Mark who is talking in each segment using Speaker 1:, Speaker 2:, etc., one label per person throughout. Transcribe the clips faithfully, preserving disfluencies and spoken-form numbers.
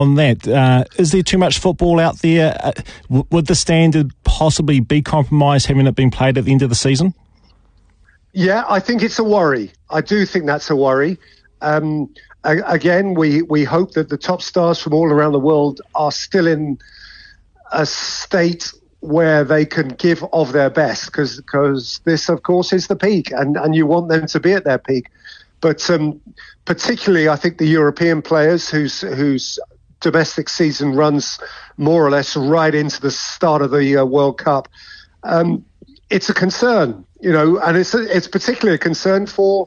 Speaker 1: On that, uh, is there too much football out there? Uh, w- would the standard possibly be compromised having it been played at the end of the season?
Speaker 2: Yeah, I think it's a worry. I do think that's a worry. Um, a- again, we, we hope that the top stars from all around the world are still in a state where they can give of their best, because because this, of course, is the peak, and, and you want them to be at their peak. But um, particularly, I think the European players whose whose domestic season runs more or less right into the start of the uh, World Cup, um, it's a concern, you know, and it's a, it's particularly a concern for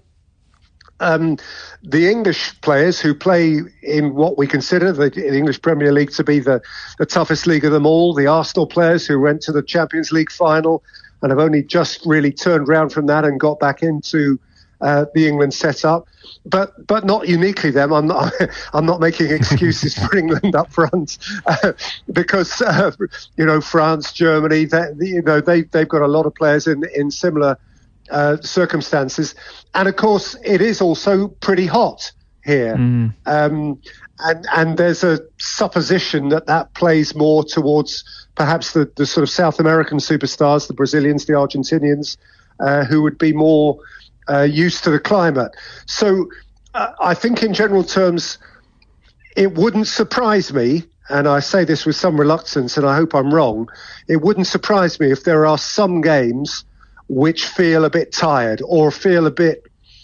Speaker 2: um, the English players who play in what we consider the, the English Premier League to be the, the toughest league of them all. The Arsenal players who went to the Champions League final and have only just really turned around from that and got back into Uh, the England setup, but but not uniquely them. I'm not I'm not making excuses for England up front uh, because uh, you know France, Germany, they, you know they they've got a lot of players in in similar uh, circumstances, and of course it is also pretty hot here, mm. um, and and there's a supposition that that plays more towards perhaps the the sort of South American superstars, the Brazilians, the Argentinians, uh, who would be more Uh, used to the climate. So uh, I think in general terms, it wouldn't surprise me, and I say this with some reluctance, and I hope I'm wrong, it wouldn't surprise me if there are some games which feel a bit tired or feel a bit,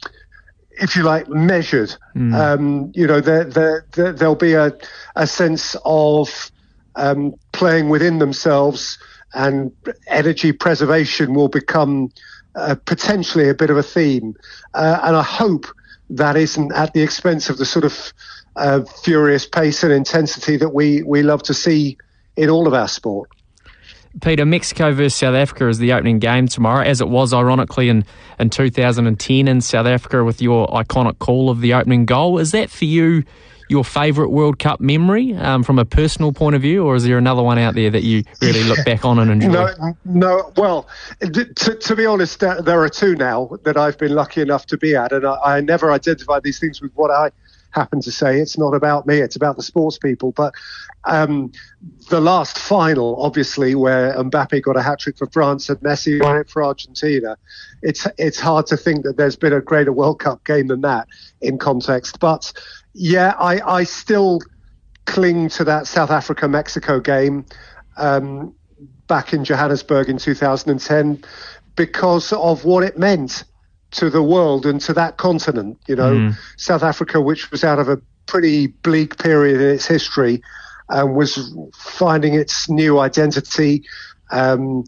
Speaker 2: if you like, measured. Mm. Um, you know, there, there, there, there'll be a, a sense of um, playing within themselves, and energy preservation will become Uh, potentially a bit of a theme, uh, and I hope that isn't at the expense of the sort of uh, furious pace and intensity that we, we love to see in all of our sport.
Speaker 3: Peter, Mexico versus South Africa is the opening game tomorrow, as it was ironically in, in two thousand ten in South Africa with your iconic call of the opening goal. Is that for you your favourite World Cup memory um, from a personal point of view, or is there another one out there that you really look back on and enjoy?
Speaker 2: No, no. Well, to, to be honest, there are two now that I've been lucky enough to be at, and I, I never identify these things with what I happen to say. It's not about me, it's about the sports people. But um, the last final, obviously, where Mbappe got a hat-trick for France and Messi won it for Argentina, it's it's hard to think that there's been a greater World Cup game than that in context. But yeah, I, I still cling to that South Africa-Mexico game um, back in Johannesburg in two thousand ten because of what it meant to the world and to that continent. You know, mm. South Africa, which was out of a pretty bleak period in its history, and was finding its new identity, um,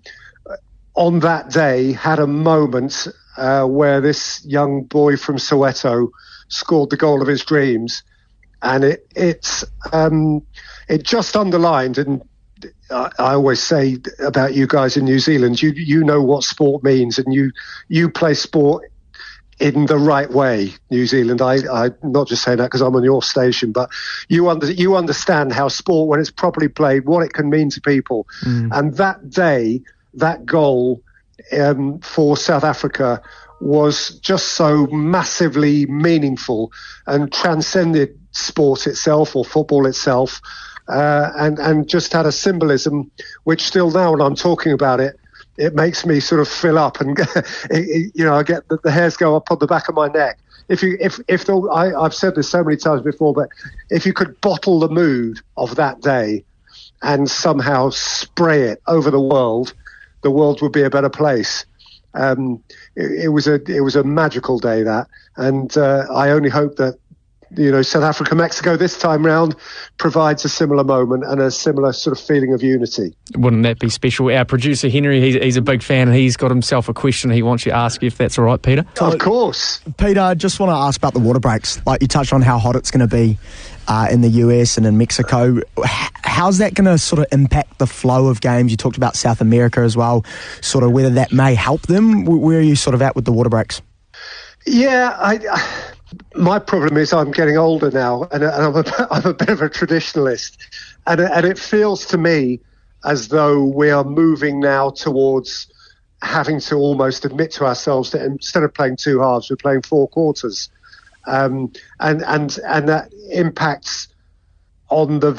Speaker 2: on that day had a moment uh, where this young boy from Soweto scored the goal of his dreams, and it it's um, it just underlined. And I, I always say about you guys in New Zealand, you you know what sport means, and you you play sport in the right way. New Zealand, I I'm not just saying that because I'm on your station, but you under you understand how sport, when it's properly played, what it can mean to people. Mm. And that day, that goal um, for South Africa was just so massively meaningful and transcended sport itself or football itself, uh, and, and just had a symbolism which still now when I'm talking about it, it makes me sort of fill up and, you know, I get the, the hairs go up on the back of my neck. If you, if, if the, I, I've said this so many times before, but if you could bottle the mood of that day and somehow spray it over the world, the world would be a better place. Um, it, it was a it was a magical day, that, and uh, I only hope that, you know, South Africa, Mexico this time round provides a similar moment and a similar sort of feeling of unity.
Speaker 3: Wouldn't that be special? Our producer Henry, he's, he's a big fan, and he's got himself a question he wants you to ask you, if that's all right, Peter.
Speaker 2: Of course.
Speaker 4: Peter, I just want to ask about the water breaks. Like, you touched on how hot it's going to be uh, in the U S and in Mexico. How's that going to sort of impact the flow of games? You talked about South America as well, sort of whether that may help them. Where are you sort of at with the water breaks?
Speaker 2: Yeah, I... I my problem is I'm getting older now, and, and I'm, a, I'm a bit of a traditionalist, and, and it feels to me as though we are moving now towards having to almost admit to ourselves that instead of playing two halves, we're playing four quarters, um, and and and that impacts on the